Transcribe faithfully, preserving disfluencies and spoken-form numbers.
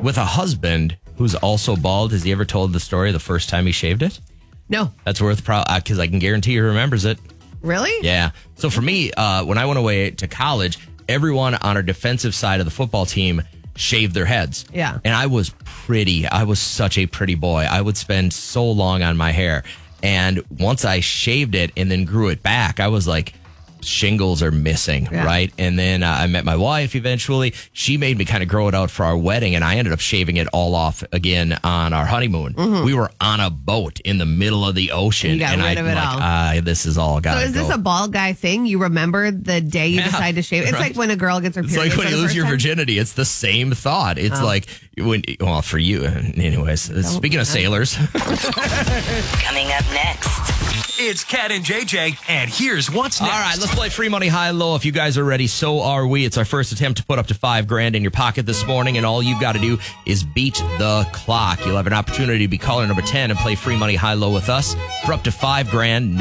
with a husband who's also bald. Has he ever told the story of the first time he shaved it? No. That's worth pro because I can guarantee he remembers it. Really? Yeah. So for me, uh, when I went away to college, everyone on our defensive side of the football team shaved their heads. Yeah. And I was pretty. I was such a pretty boy. I would spend so long on my hair. And once I shaved it and then grew it back, I was like, shingles are missing, yeah. right? And then uh, I met my wife eventually. She made me kind of grow it out for our wedding, and I ended up shaving it all off again on our honeymoon. Mm-hmm. We were on a boat in the middle of the ocean, you got and rid I'm of it like, all. ah, this is all got to So go. is this a bald guy thing? You remember the day you Yeah, decide to shave? It's right. like when a girl gets her It's period. like when for you the lose first your time. virginity. It's the same thought. It's Oh. like when, well, for you, anyways. Speaking of sailors, Coming up next, it's Cat and J J, and here's what's next. all right, let's play Free Money High Low. If you guys are ready, so are we. It's our first attempt to put up to five grand in your pocket this morning, and all you've got to do is beat the clock. You'll have an opportunity to be caller number ten and play Free Money High Low with us for up to five grand.